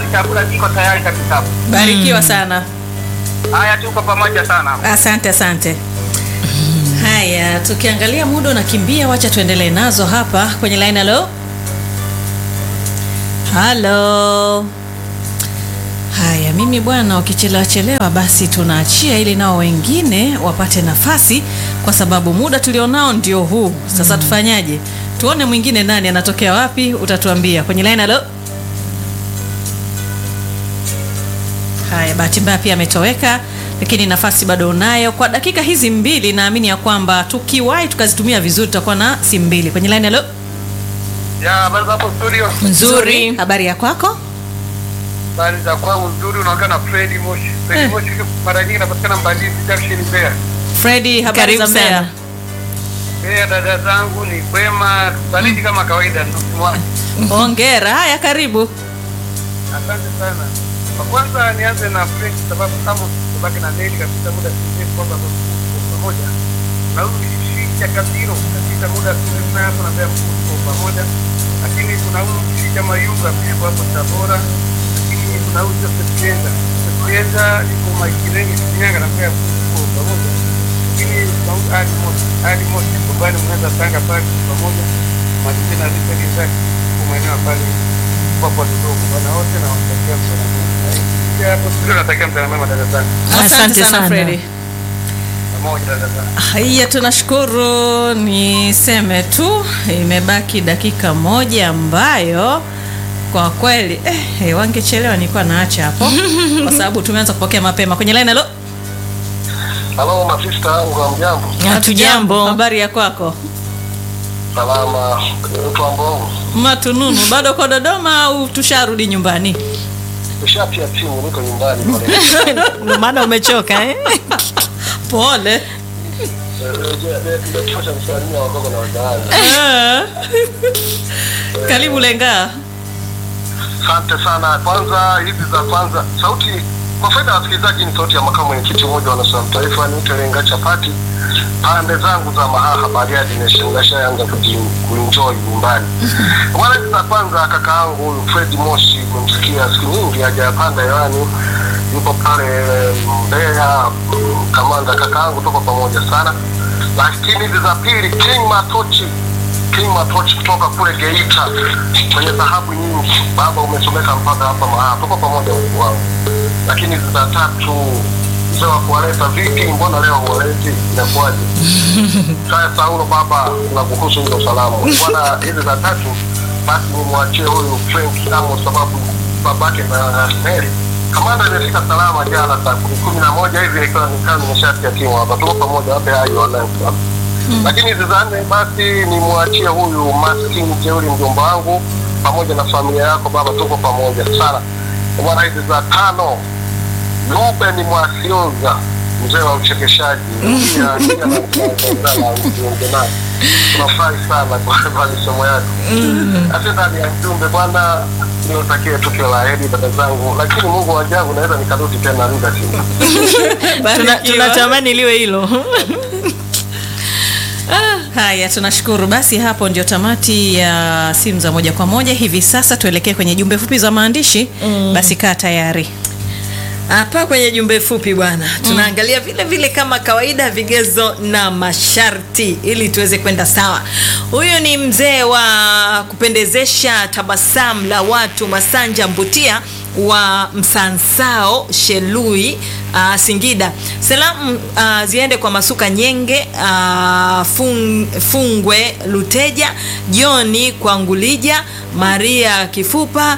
chakula kiko tayari kabisa. Barikiwa sana. Haya, tuko pamoja sana. Asante. Haya, tukiangalia muda unakimbia, wacha tuendelee nazo hapa kwenye line. Halo. Haya, mimi bwana, ukichelewa basi tunaachia ili nao wengine wapate nafasi, kwa sababu muda tulionao ndio huu. Sasa tufanyaje? Tuone mwingine nani anatokea wapi, utatuambia kwenye line. Haya, bahati mbaya pia ametoweka, lakini nafasi bado unayo kwa dakika hizi mbili. Naamini ya kwamba tukiwahi tukazitumia vizuri tutakuwa na simu mbili kwenye line. Ya, habari hapo studio. Nzuri. Habari ya kwako? Habari za kwangu nzuri, unaongea na Freddy Moshi. Freddy Moshi mara nyingi anapatikana Mbalizi Junction Mbeya. Freddy, habari za Mbeya? Mbeya dada zangu ni kwema, baridi kama kawaida. Hongera. Haya, karibu. Asante sana. Kwa kwanza nianze na Freddy sababu kama kubaki na neli kabisa muda mrefu kwamba pamoja. Na huyu shika kabiro kabisa muda mrefu na hapo na Mbeya pamoja. Lakini kuna huyu shika Mayunga pia hapo Tabora. Kuna huyu September yuko Maikireni Shinyanga na Mbeya pamoja. Lakini hadi moja mbali mnaweza tanga pale pamoja. Majina zile zake kwa maeneo pale kwa Dodoma bwana, wote na watakia mchana mwema. Hapo sio natakia mchana mwema dada zangu. Asante sana Freddy. Pamoja dada zangu. Haya, tunashukuru. Niseme tu imebaki dakika moja ambayo kwa kweli wangechelewa nilikuwa naacha hapo kwa sababu tumeanza kupokea mapema kwenye line. Halo masista wangu, hamjambo? Hatujambo. Habari ya kwako? Salama. Mtu ambao Matununu bado kwa Dodoma au tusharudi nyumbani? Tushatia timu, niko nyumbani pale. Ndio maana umechoka Pole. Karibu Lenga. Asante sana. Kwanza hizi za kwanza sauti kwa faida ya wasikilizaji ni sauti ya makamu mwenyekiti mmoja wa Nusu Taifa, ni Lenga Chapati. Pande zangu za Mahaha Bariadi nimeshaanza kuenjoy nyumbani. Wala hizi za kwanza kaka yangu huyu Fred Moshi, kumsikia siku nyingi hajapanda hewani, yupo pale Mbeya. Kamanda kaka yangu tuko pamoja sana. Lakini hizi za pili King Matochi kutoka kule Geita kwenye dhahabu nyingi, baba umesomeka mpaka hapa Mahaha, tuko pamoja huko wangu. Lakini hizi za tatu mzee wa kuwaleta vipi, mbona leo huwaleti, inakuwaje? Sasa Saulo baba tunakuhusu hilo salamu bwana. Hizi za tatu basi nimwachie huyu Frank Amos sababu babake na Mary kamanda amefika salama jana saa 11 hivi, ikiwa nimeshatia timu hapa, tuko pamoja hapa hayo online. Lakini hizi za nne basi nimwachie huyu maskini jeuri mjomba wangu pamoja na familia yako baba, tuko pamoja sana bwana. Hizi za tano Ruben ni Mwasioza, mzee wa uchekeshaji pia tunafurahi sana kwa masomo yako. Asante ni mjumbe bwana, niwatakie tukio la heri dada zangu, lakini Mungu wa ajabu naweza nikarudi tena muda si. Tunatamani liwe hilo. Haya, tunashukuru. Basi hapo ndio tamati ya simu za moja kwa moja. Hivi sasa tuelekee kwenye jumbe fupi za maandishi. Basi kaa tayari. Hapa kwenye jumbe fupi bwana, tunaangalia vile kama kawaida vigezo na masharti ili tuweze kwenda sawa. Huyu ni mzee wa kupendezesha tabasamu la watu, Masanja Mbutia wa Msansao Shelui, Singida. Salamu ziende kwa Masuka Nyenge, Fungwe Luteja, Joni Kwangulija, Maria Kifupa,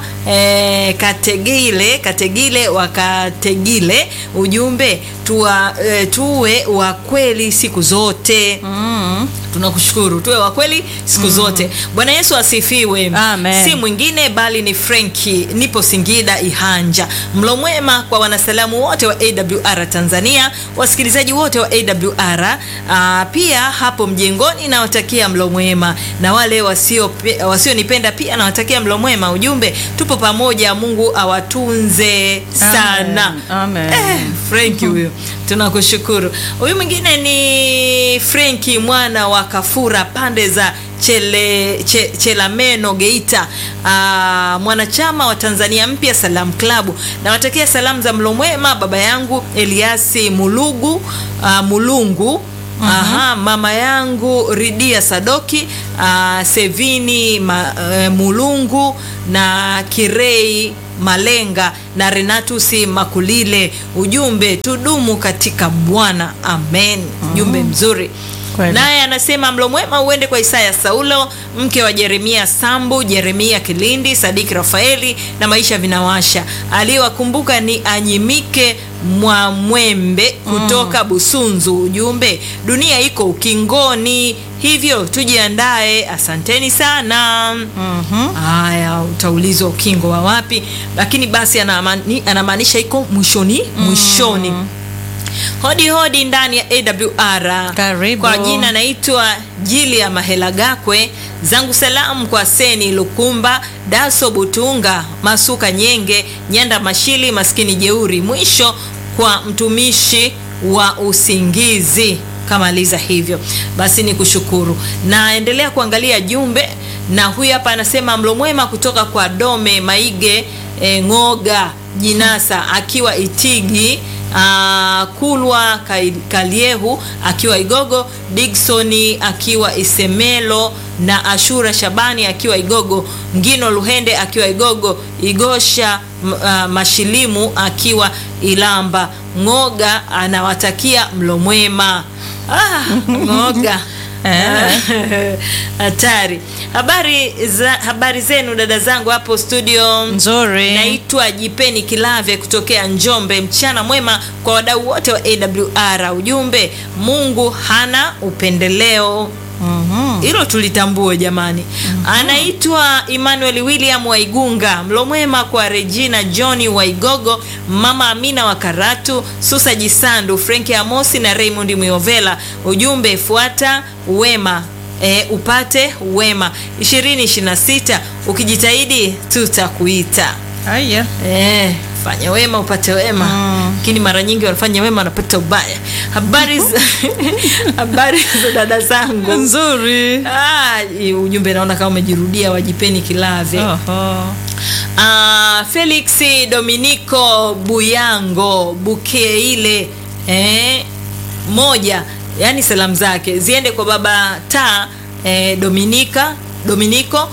Kategile wakategile. Ujumbe tuwe wa kweli siku zote. Tunakushukuru, tuwe wa kweli siku zote. Bwana Yesu asifiwe. Amen. Si mwingine bali ni Franki, nipo Singida Ihanja. Mlo mwema kwa wanasalamu wote wa AWR Tanzania, wasikilizaji wote wa AWR pia hapo mjengoni, nawatakia mlo mwema, na wale wasionipenda pia nawatakia mlo mwema. Ujumbe tupo pamoja, Mungu awatunze sana. Amen. Franki huyo tunakushukuru. Huyu mwingine ni Franki mwana wa Kafura pande za Chelameno Geita, mwanachama wa Tanzania Mpya Salam Club. Nawatakia salamu za mlo mwema baba yangu Eliasi Mulungu. Aha, mama yangu Ridia Sadoki, Sevini Mulungu na Kirei Malenga na Renatus Makulile. Ujumbe, tudumu katika Bwana. Amen. Ujumbe mzuri. Naye anasema mlo mwema uende kwa Isaya Saulo, mke wa Jeremia Sambu, Jeremia Kilindi, Sadiki Rafaeli na Maisha Vinawasha. Aliwakumbuka ni Anyimike Mwamwembe kutoka Busunzu. Ujumbe, dunia iko ukingoni, hivyo tujiandae. Asanteni sana. Haya, utaulizwa ukingo wa wapi, lakini basi anamaanisha iko mwishoni. Hodi hodi ndani ya AWR. Karibu. Kwa jina naitwa Jilia Mahelagakwe. Zangu salamu kwa Seni Lukumba, Daso Butunga, Masuka Nyenge, Nyanda Mashili, Maskini Jeuri. Mwisho kwa mtumishi wa usingizi. Kamaliza hivyo. Basi ni kushukuru. Naendelea kuangalia jumbe, na huyu hapa anasema mlo mwema kutoka kwa Dome Maige Ngoga Jinasa akiwa Itigi, Kulwa Kaliehu akiwa Igogo, Digsoni akiwa Isemelo na Ashura Shabani akiwa Igogo, Ngino Luhende akiwa Igogo, Igosha Mashilimu akiwa Ilamba. Ngoga anawatakia mlo mwema. Ngoga hatari. Habari zenu dada zangu hapo studio. Nzuri. Naitwa Jipeni Kilave kutokea Njombe. Mchana mwema kwa wadau wote wa AWR. Ujumbe, Mungu hana upendeleo. Hilo tulitambue jamani. Anaitwa Emmanuel William Waigunga. Mlo mwema kwa Regina Johnny Waigogo, Mama Amina wa Karatu, Susa Jisandu, Frankie Amosi na Raymond Muyovela. Ujumbe, fuata wema upate wema. 2026 ukijitahidi tutakuita. Haya. Fanya wema upate wema. Lakini mara nyingi wanafanya wema wanapata ubaya. Habari za dada zangu. Nzuri. Ujumbe naona kama umejirudia wa Jipeni Kilave. Felix Dominico Buyango Bukeile moja, yani salamu zake ziende kwa baba ta Dominico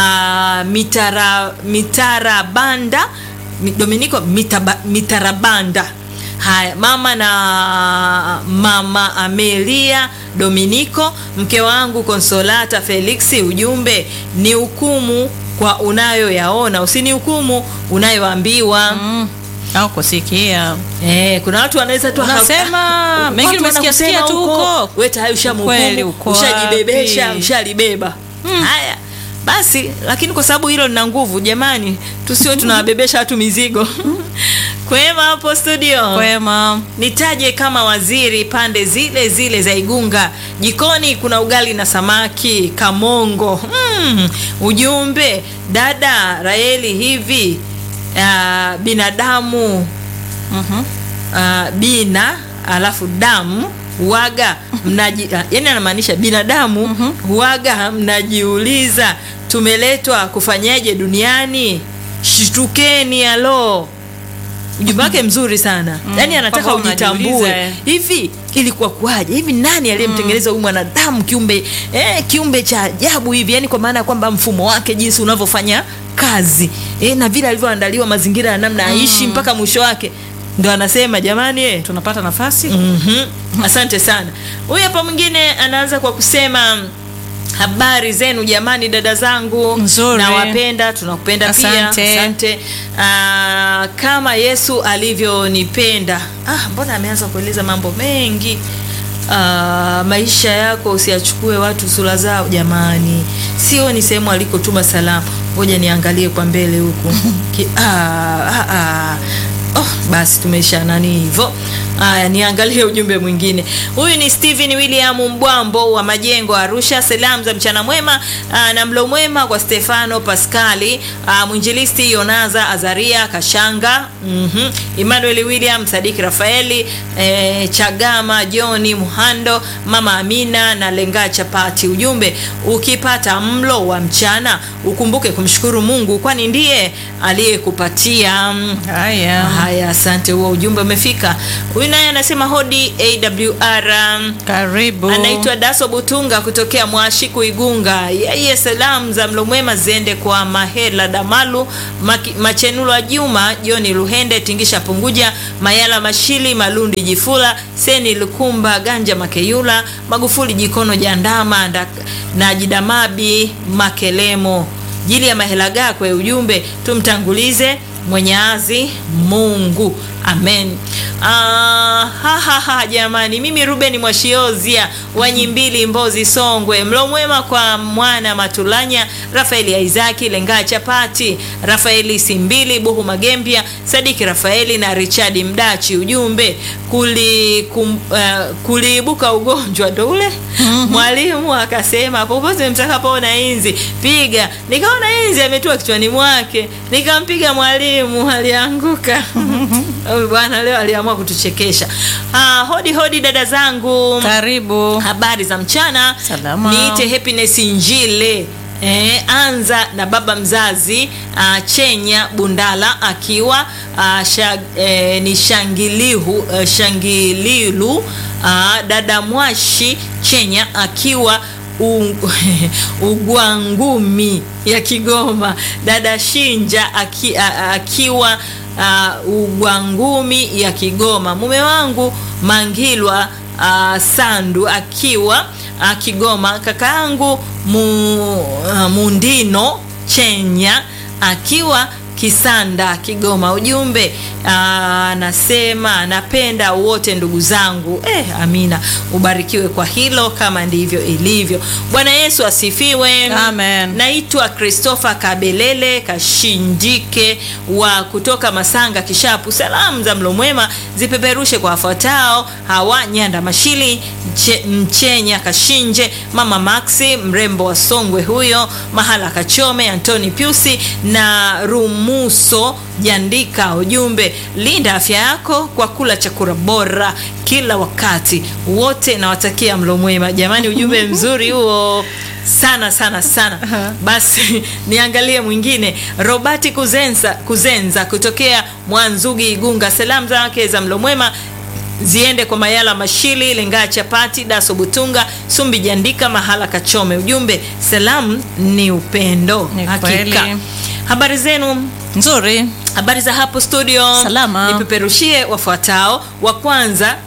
Mitarabanda Dominico Mitarabanda. Haya, mama na mama Amelia Dominico, mke wangu Consolata Felix. Ujumbe, ni hukumu kwa unayoyaona, usini hukumu unayoambiwa. Au kusikia. Kuna watu wanaweza tu wanasema mengi umesikia tu huko. Wewe tayari ushamhukumu, ushajibebesha, ushalibeba. Haya. Basi, lakini kwa sababu hilo lina nguvu jamani, tusiwe tunawabebesha watu mizigo. Kwema hapo studio. Kwema. Nitaje kama waziri pande zile zile za Igunga. Jikoni kuna ugali na samaki kamongo. Ujumbe, dada Raeli, hivi binadamu bina alafu damu waga yani anamaanisha binadamu waga mnajiuliza tumeletwa kufanyaje duniani? Shtukeni alo. Ujumbe wake mzuri sana. Yani anataka ujitambue. Hivi ilikuwa kuaje? Hivi nani aliyemtengeneza huyu mwanadamu, kiumbe cha ajabu hivi? Yani kwa maana kwamba mfumo wake jinsi unavyofanya kazi. Na vile alivyoandaliwa mazingira ya namna aishi mpaka mwisho wake. Ndio anasema jamani, tunapata nafasi. Asante sana. Huyu hapa mwingine anaanza kwa kusema habari zenu jamani dada zangu. Nzuri. Na wapenda, tunakupenda pia. Asante. Kama Yesu alivyonipenda. Mbona ameanza kueleza mambo mengi. Maisha yako usiyachukue watu sura zao jamani. Sio ni sehemu alikotuma salamu. Ngoja niangalie kwa mbele huku. Basi tumesha nani hivyo. Haya, niangalie ujumbe mwingine. Huyu ni Steven William Mbwambo wa Majengo Arusha. Salamu za mchana mwema na mlo mwema kwa Stefano Pascali, mwinjilisti Yonaza Azaria Kashanga, Emmanuel William, Sadiki Rafaeli, Chagama Johni Muhando, Mama Amina na Lenga Chapati. Ujumbe, ukipata mlo wa mchana ukumbuke kumshukuru Mungu kwani ndiye aliyekupatia. Haya, asante, huo ujumbe umefika. Huyu naye anasema hodi AWR. Karibu. Anaitwa Daso Butunga kutokea Mwashiku Igunga. Yeye salamu za mlo mwema ziende kwa Mahela Damalu, Machenulo Juma, Joni Luhende, Tingisha Punguja, Mayala Mashili, Malundi Jifula, Seni Lukumba, Ganja Makeyula, Magufuli Jikono Jandama na Jidamabi Makelemo. Jili ya Mahela Gakwe. Ujumbe, tumtangulize Mwenyezi Mungu. Amen. Jamani, mimi Ruben Mwashiozia wa Nyimbili Mbozi Songwe. Mlo mwema kwa Mwana Matulanya, Rafaeli Isaki, Lenga Chapati, Rafaeli Simbili, Buhu Magembia, Sadiki Rafaeli na Richard Mdachi. Ujumbe, kuliibuka ugonjwa ndo ule. Mwalimu akasema popote mtakapoona inzi piga. Nikaona inzi ametua kichwani mwake, nikampiga mwalimu, alianguka. Bwana leo aliamua kutuchekesha. Hodi dada zangu. Karibu. Habari za mchana. Salama. Niite Happiness Njile. Anza na baba mzazi Chenya Bundala akiwa ni Shangililu, dada Mwashi Chenya akiwa Ugwangumi ya Kigoma, dada Shinja akiwa Ugwangumi ya Kigoma, mume wangu Mangilwa Sandu akiwa Kigoma, kakaangu Mundino Chenya akiwa Kisanda Kigoma. Ujumbe, nasema napenda wote ndugu zangu. Amina, ubarikiwe kwa hilo kama ndivyo ilivyo. Bwana Yesu asifiwe. Amen. Naitwa Christopher Kabelele Kashindike wa kutoka Masanga Kishapu. Salamu za mlo mwema zipeperushe kwa wafuatao: Hawa Nyanda Mashili, Mchenya Kashinje, Mama Maxi mrembo wa Songwe huyo, Mahala Kachome, Antoni Piusi na Rumuso Jandika. Ujumbe, linda afya yako kwa kula chakula bora kila wakati. Wote nawatakia mlo mwema. Jamani, ujumbe mzuri huo sana sana sana. Basi niangalie mwingine. Robati Kuzenza kutokea Mwanzugi Igunga. Salamu zake za mlo mwema ziende kwa Mayala Mashili, Lenga Chapati, Daso Butunga, Sumbi Jandika, Mahala Kachome. Ujumbe, salamu ni upendo. Hakika. Habari zenu? Nzuri. Habari za hapo studio? Salama. Nipeperushie wafuatao. Wa kwanza,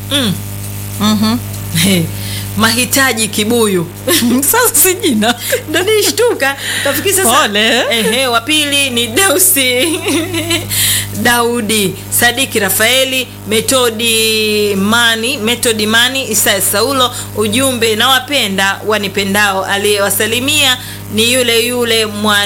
Mahitaji Kibuyu. Sasa sijina ndo nishtuka tafikiri sasa. Pole. Wa pili ni Deusi Daudi, Sadiki Rafaeli, Metodi Mani, Isa Saulo. Ujumbe, nawapenda wanipendao. Aliyewasalimia ni yule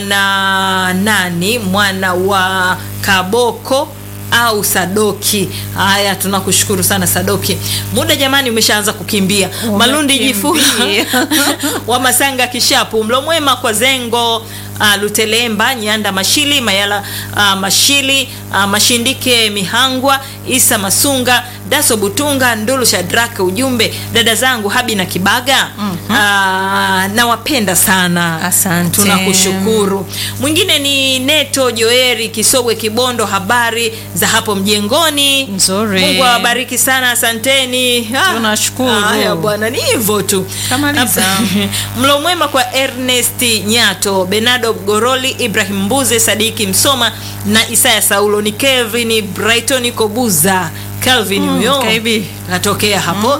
mwana wa Kaboko au Sadoki. Haya, tunakushukuru sana Sadoki. Muda jamani umeshaanza kukimbia. Malundi Jifula wa Masanga Kishapu. Mlo mwema kwa Zengo Lutelemba, Nyanda Mashili, Mayala Mashili, Mashindike Mihangwa, Isa Masunga, Daso Butunga, Ndulu Shadraka. Ujumbe, dada zangu Habi na Kibaga, nawapenda sana. Asante. Tunakushukuru. Mwingine ni Neto Joeri Kisogwe Kibondo. Habari za hapo mjengoni? Nzuri. Mungu awabariki sana, asanteni. Tunashukuru. Haya bwana, ni hivyo tu. Kamaliza. Mlo mwema kwa Ernest Nyato, Benado Goroli, Ibrahim Mbuze, Sadiki Msoma na Isaya Saulo. Ni Kevin Brighton Kobuza. Calvin huyo katokea hapo.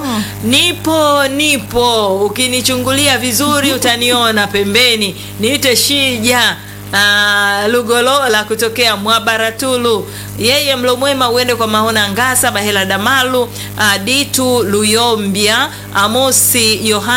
Nipo ukinichungulia vizuri utaniona pembeni. Niite Shija Lugolola kutokea Mwabaratulu. Yeye mlo mwema uende kwa Mahona Ngasa, Bahela Damalu, Ditu Luyombia, Amosi Yohana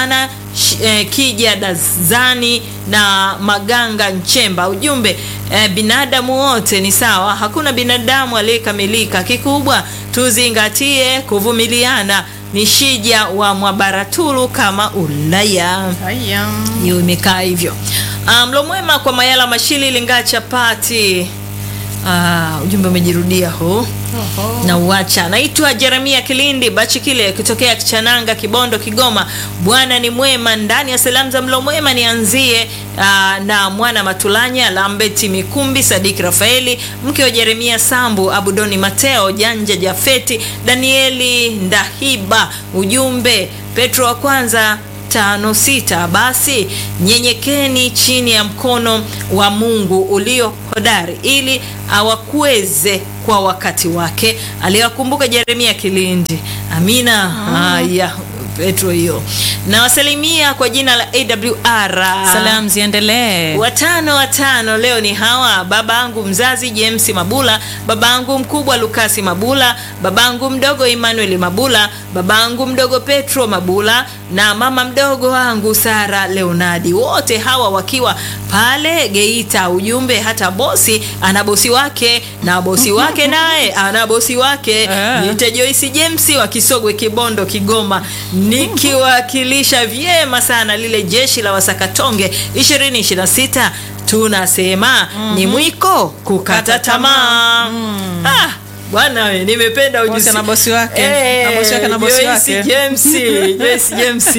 Kija Dazani na Maganga Nchemba. Ujumbe, binadamu wote ni sawa, hakuna binadamu aliyekamilika. Kikubwa tuzingatie kuvumiliana. Ni Shija wa Mwabaratulu kama Ulaya. Haya. Hiyo imekaa hivyo. Mlo mwema kwa Mayala Mashili Linga Chapati. Ujumbe umejirudia huu. Na uacha. Naitwa Jeremia Kilindi Bachikile kutokea Kichananga, Kibondo, Kigoma. Bwana ni mwema. Ndani ya salamu za mlo mwema nianzie na Mwana Matulanya, Lambeti Mikumbi, Sadiki Rafaeli, mke wa Jeremia Sambu, Abudoni Mateo, Janja Jafeti, Danieli Ndahiba. Ujumbe, Petro wa kwanza 5:6, basi nyenyekeni chini ya mkono wa Mungu ulio hodari ili awakweze kwa wakati wake. Aliwakumbuka Jeremia Kilindi. Amina. Haya, Petro hiyo. Na wasalimia kwa jina la AWR. Salamu ziendelee. Watano leo ni hawa: babangu mzazi James Mabula, babangu mkubwa Lukasi Mabula, babangu mdogo Emmanuel Mabula, babangu mdogo Petro Mabula na mama mdogo wangu Sara Leonardi, wote hawa wakiwa pale Geita. Ujumbe, hata bosi ana bosi wake na bosi wake naye ana bosi wake. Nite Joyce James wa Kisogwe, Kibondo, Kigoma, nikiwakilisha vyema sana lile jeshi la Wasakatonge 2026. Tunasema ni mwiko kukata tamaa. Bwana we, nimependa ujuzi na bosi wake. Na bosi wake na bosi wake. Joyce James,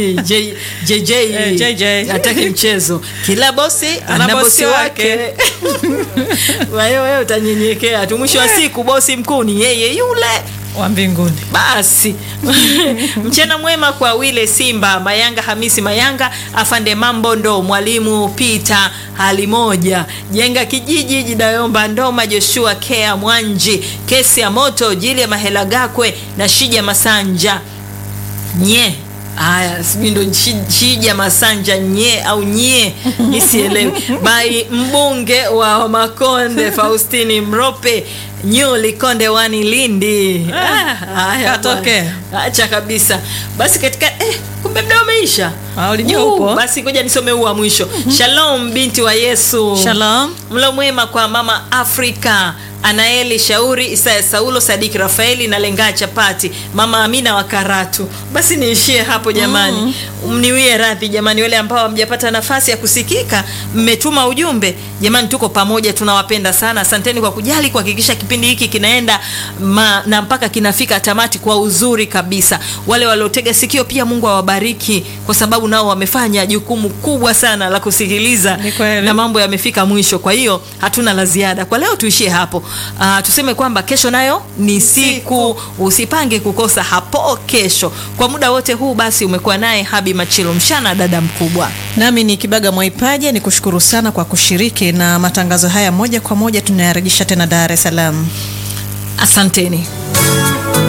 JJ. Hataki mchezo. Kila bosi ana bosi wake. Wewe utanyenyekea tu, mwisho wa siku bosi mkuu ni yeye yule wa mbinguni. Basi mchana mwema kwa Wile Simba, Mayanga Hamisi Mayanga, Afande Mambondo, Mwalimu Peter hali moja, Jenga Kijiji, Jidayomba Ndoma, Joshua Kea Mwanji, Kesi ya Moto, Jili ya Mahela Gakwe na Shija Masanja nye. Haya, sibindo Shija Masanja nye au nye nisielewi. Bai mbunge wa Makonde Faustini Mrope, Nyuli Konde Wani Lindi. Haya, katoke. Acha kabisa. Basi katika kumbe muda umeisha. Ulijua upo. Basi ngoja nisome huu wa mwisho. Shalom binti wa Yesu. Shalom. Mlo mwema kwa mama Afrika, Anaeli Shauri, Isaya Saulo, Sadiki Rafaeli na Lenga Chapati, mama Amina wa Karatu. Basi niishie hapo jamani. Mniwie radhi jamani, wale ambao hamjapata nafasi ya kusikika, mmetuma ujumbe. Jamani, tuko pamoja, tunawapenda sana. Asanteni kwa kujali kuhakikisha kipindi hiki kinaenda na mpaka kinafika tamati kwa uzuri kabisa. Wale waliotega sikio pia Mungu awabariki, kwa sababu nao wamefanya jukumu kubwa sana la kusikiliza na mambo yamefika mwisho. Kwa hiyo hatuna la ziada. Kwa leo tuishie hapo. Tuseme kwamba kesho nayo ni siku, usipange kukosa hapo kesho. Kwa muda wote huu basi umekuwa naye Habi Machilo Mshana, dada mkubwa. Nami ni Kibaga Mwaipaje, ni kushukuru sana kwa kushiriki na matangazo haya moja kwa moja tunayarejesha tena Dar es Salaam. Asanteni.